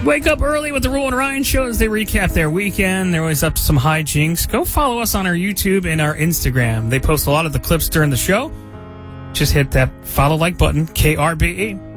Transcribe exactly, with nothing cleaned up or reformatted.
Wake up early with the Rule and Ryan show as they recap their weekend. They're always up to some hijinks. Go follow us on our YouTube and our Instagram. They post a lot of the clips during the show. Just hit that follow like button, K R B E.